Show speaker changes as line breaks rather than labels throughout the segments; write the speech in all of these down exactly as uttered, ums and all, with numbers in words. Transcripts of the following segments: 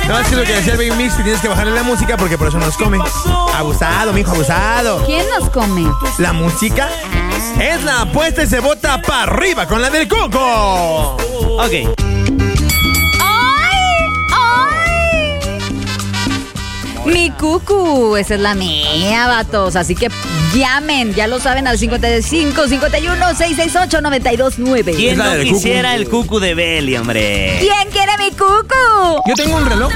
No, es que lo que decía el Baby Mix, que tienes que bajarle la música porque por eso nos come. Abusado, mijo, abusado.
¿Quién nos come?
La música es la apuesta y se bota para arriba con la del Coco.
Ok.
Mi cucu, esa es la mía, vatos. Así que llamen, ya lo saben, al cincuenta y cinco, cincuenta y uno, seiscientos sesenta y ocho, noventa y dos nueve.
¿Quién no quisiera el cucu de Beli, hombre?
¿Quién quiere mi cucu?
Yo tengo un reloj.
No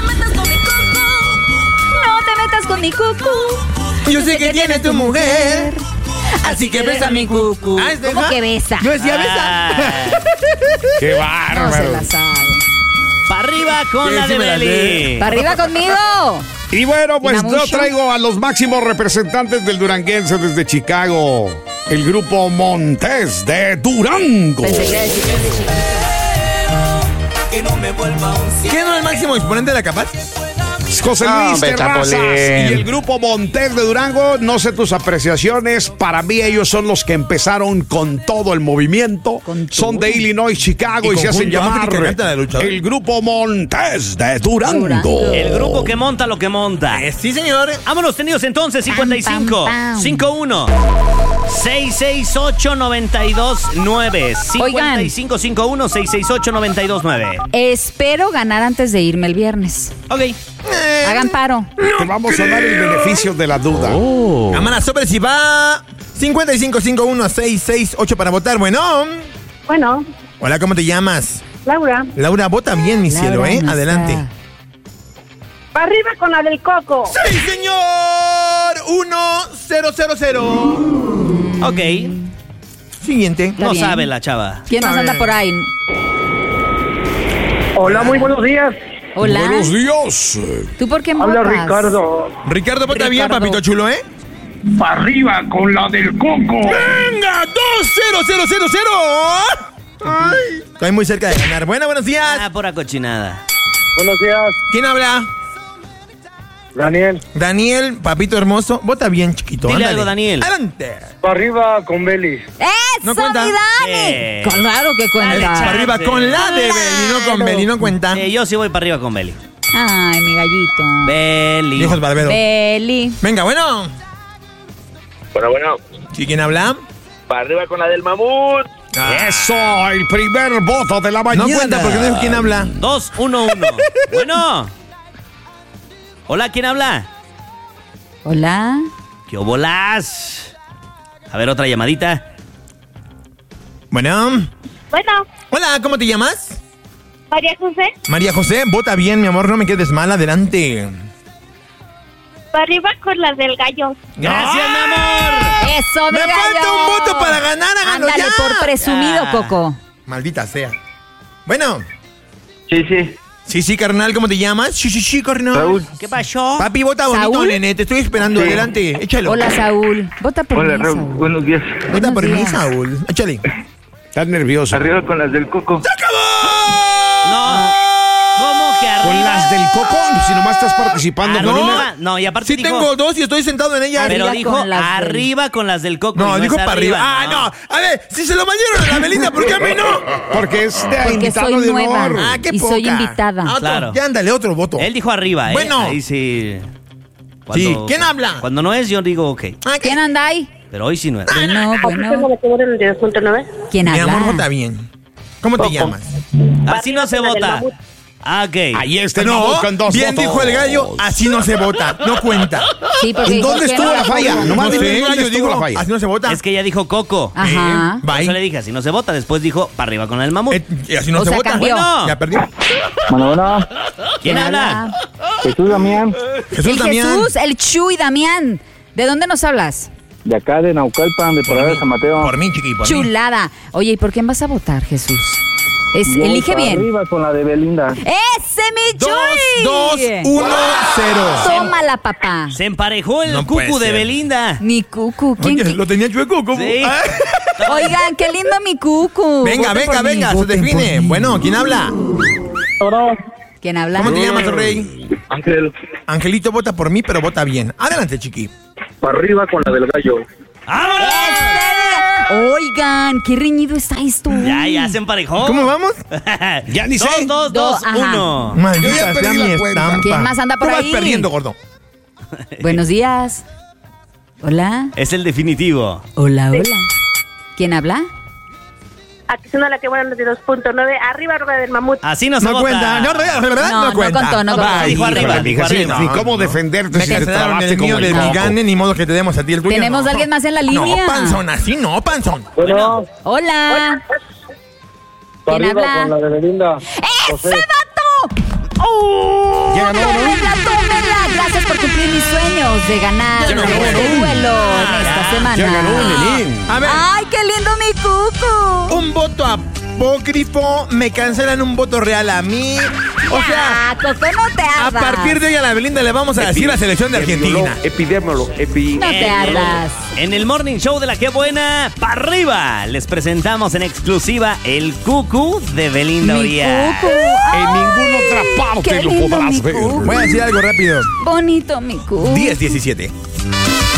te metas con mi cucu.
Yo sé que tiene tu mujer.
Así que besa mi cucu.
Ah, ¿es de
¿Cómo
ja?
que besa?
Yo decía besa.
Ah,
¡Qué
No
bárbaro!
se la sabe.
¡Pa' arriba con
Sí,
la
sí
de
me la
Beli!
sé.
¡Para arriba conmigo!
Y bueno, pues
¿Dinamucho?
yo traigo a los máximos representantes del duranguense desde Chicago. El grupo Montes de Durango.
Pensé que decir que de
¿Quién no es el máximo exponente de la capaz?
José
No,
Luis
hombre,
Terrazas
Chapulín.
y el grupo Montes de Durango. No sé tus apreciaciones. Para mí ellos son los que empezaron con todo el movimiento.
Con
Son
todo.
de Illinois, Chicago
Y
y, se hacen
conjunto
llamar
África canta la luchadora.
el grupo Montes de Durango.
Durango.
El grupo que monta lo que monta.
Eh, sí, señor.
Vámonos, tenidos entonces, cincuenta y cinco,
Pam, pam, pam.
cincuenta y uno, seiscientos sesenta y ocho, noventa y dos nueve. cincuenta y cinco, cincuenta y uno, seiscientos sesenta y ocho, noventa y dos nueve.
Espero ganar antes de irme el viernes.
Ok.
Eh,
Hagan paro.
Te vamos a dar el beneficio de la duda.
Oh.
Cámara sobre si va cincuenta y cinco, cincuenta y uno, seiscientos sesenta y ocho para votar. Bueno.
Bueno,
Hola, ¿cómo te llamas?
Laura,
Laura, vota bien, mi cielo,
Laura,
¿eh?
nuestra-
Adelante.
para arriba con la del Coco.
¡Sí, señor! uno cero cero cero.
Ok.
Siguiente.
Está
No
bien.
sabe la chava.
¿Quién más
A
anda
ver.
por ahí?
Hola, muy buenos días.
Hola.
Buenos días.
¿Tú por qué
Habla
votas?
Ricardo.
Ricardo, vota bien,
Ricardo.
papito chulo, ¿eh?
Para arriba con la del Coco.
¡Venga! dos cero cero cero cero. ¡Ay! Estoy muy cerca de ganar. Bueno, buenos días.
Ah, pura cochinada.
Buenos días,
¿Quién habla?
Daniel.
Daniel, papito hermoso. Vota bien, chiquito.
Dile
ándale.
algo, Daniel.
Adelante.
Para arriba con Beli.
¡Eso,
¿No cuenta?
mi Dani!
Eh.
Claro que
Dale,
cuenta.
Para arriba
chance.
con la de Beli, no con
Claro.
Beli, no cuenta.
Eh, yo sí voy para arriba con Beli.
Ay, mi gallito.
Beli.
Hijos barberos.
Beli.
Venga, bueno.
Bueno, bueno,
¿Sí, quién habla?
para arriba con la del mamut.
Eso, el primer voto de la mañana.
No cuenta porque no dijo quién habla.
dos uno uno. Bueno. Hola, ¿quién habla?
Hola.
¿Qué bolas? A ver, otra llamadita.
Bueno.
Bueno,
Hola, ¿cómo te llamas?
María José.
María José, vota bien, mi amor, no me quedes mal, adelante.
Para arriba con la del gallo.
Gracias, mi amor.
Eso, mi
Me
gallo.
falta un voto para ganar, háganlo
Ándale,
ya.
por presumido,
Ya.
Coco.
Maldita sea. Bueno.
Sí, sí.
Sí, sí, carnal, ¿cómo te llamas? Sí, sí, sí, carnal.
Raúl.
¿Qué pasó?
Papi, vota bonito,
¿Saúl?
nene, te estoy esperando,
Sí.
adelante, échalo.
Hola, Saúl. Vota por
Hola,
mí,
Raúl.
Saúl.
Buenos días.
Vota
Buenos
por mí,
días.
Saúl, échale.
Estás nervioso.
Arriba con las del Coco.
¡Se acabó!
No. ¿Cómo que arriba?
Con las del Coco, si nomás estás participando con una.
Arriba. No, y aparte
Sí
dijo...
tengo dos y estoy sentado en ellas.
Pero
Arriba
dijo
con las del-
arriba con las del Coco. y
No, dijo
es
para arriba. Ah, no. A ver, si se lo mandaron a la Belinda, ¿por qué a mí no?
Porque es de
Porque
invitado
soy
de
nueva.
honor.
Ah, qué
Y
poca.
soy invitada.
Ah, otro.
Claro.
Ya ándale, otro voto.
Él dijo arriba, ¿eh?
Bueno.
Ahí sí.
Sí, ¿quién habla?
Cuando no es, yo digo ok.
Ah, ¿qué?
¿Quién anda ahí?
Pero hoy sí no es.
Bueno, bueno.
el diez punto nueve.
¿Quién
Mi
habla?
amor, vota bien. ¿Cómo te llamas?
Así no se vota. Ah, ok.
Ahí está el
No,
mamut con dos
bien
votos.
dijo el gallo, así no se vota, no cuenta.
Sí, porque
¿En
dijo
dónde
que
estuvo
no.
la falla?
No
Nomás dime
sé,
dónde
gallo,
estuvo
digo,
la falla.
así no se vota.
Es que ella dijo Coco.
Ajá.
Por eso le
Bye.
dije, así no se vota. Después dijo para arriba con el mamut.
Eh, y así no
O
se
sea,
vota.
cambió.
Bueno.
Ya perdió.
Bueno, bueno.
¿Quién habla?
Jesús Damián.
Jesús
El
Damián.
Jesús, el Chuy Damián. ¿De dónde nos hablas?
De acá de Naucalpan, de Parada de San Mateo.
Por mí, chiqui, por mí.
Chulada. Oye, ¿y por quién vas a votar, Jesús? Es,
Yo
elige
para
bien.
Arriba con la de Belinda.
¡Ese, mi
Dos,
Chuy!
dos, uno, cero.
Tómala, papá.
Se emparejó el
No puede
cucu de
ser.
Belinda.
Mi cucu. ¿Quién,
Oye, lo tenía chueco, ¿cómo?
Sí.
Ah.
Oigan, qué lindo mi cucu.
Venga,
Voten
venga,
por mí,
venga, se
voten
define.
por mí.
Bueno, ¿quién habla?
¿Quién habla?
¿Cómo te llamas, rey?
Ángel.
Angelito vota por mí, pero vota bien. Adelante, chiqui.
Para arriba con la del gallo.
¡Vámonos!
¡Ese! Oigan, qué reñido está esto.
Ya, ya se emparejó.
¿Cómo vamos?
Ya ni sé.
Dos, dos,
Dos, ajá.
uno.
Yo
Maldita
ya
sea
perdí
mi
la cuenta.
estampa.
¿Quién más anda por
Tú vas
ahí?
perdiendo, gordo.
Buenos días. Hola.
Es el definitivo.
Hola, hola. ¿Quién habla?
Aquí suena la que buena noventa y dos punto nueve. Arriba, Rueda del Mamut.
Así no se
No
vota.
cuenta. No, no, no,
No,
no
no
cuenta.
contó, no contó.
Ay,
Dijo arriba,
híjole,
dijo
mija, sí,
arriba.
no,
Ni cómo
no.
defenderte
Me
si te
cancelaron
trabaste
el mío
como el
de mi
coco.
gane, ni modo que te demos a ti el tuyo.
Tenemos
no.
a alguien más en la línea.
No, panzón, así no, panzón.
Bueno,
Hola.
para
¿Quién
arriba
habla?
con la de Belinda.
¡Ese vato! ¡Oh!
Ya ganó, ¿no?
¡Tómenla, tómenla! Gracias por cumplir mis sueños de ganar
Ya ganó,
este
ganó.
duelo en esta semana.
Ya ganó Lelín.
A ver,
¡Ay, qué lindo mi cucu!
un voto apócrifo, me cancelan un voto real a mí. O sea,
Ah, Coco, no te
a
hagas.
partir de hoy a la Belinda le vamos a decir la selección de Argentina.
Epidémolo, epi.
No te hagas.
En el Morning Show de la Que Buena, para arriba, les presentamos en exclusiva el cucu de Belinda
Mi
Urias.
cucu.
En
Ay,
ninguna otra parte
qué
lo
lindo
podrás
mi
ver.
cucu.
Voy a decir algo rápido.
Bonito mi cucu.
diez diecisiete.